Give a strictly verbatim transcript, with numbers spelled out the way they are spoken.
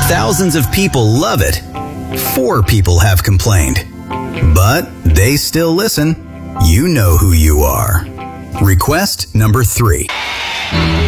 Thousands of people love it. Four people have complained. But they still listen. You know who you are. Request number three.